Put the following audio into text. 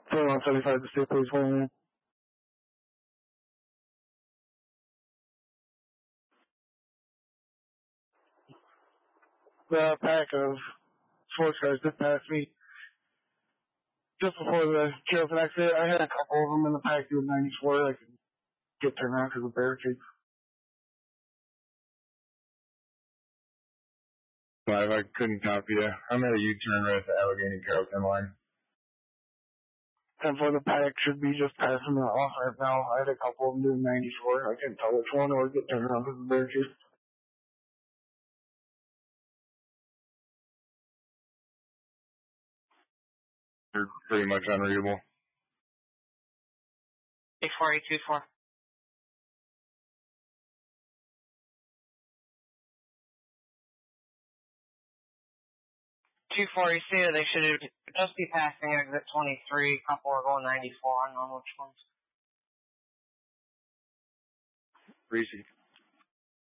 2175 to stay, please. 1. The pack of sports cars just passed me just before the Carrollton accident. I had a couple of them in the pack doing 94. I could get turned around because of the barricades. 5, I couldn't copy you. I'm at a U-turn right at the Allegheny Carrollton line. 10-4, the pack should be just passing the off right now. I had a couple of them doing 94. I couldn't tell which one or get turned around because of the barricades. They're pretty much unreadable. 84824. 242, they should just be passing exit 23. A couple are going 94. I don't know which ones. Reese.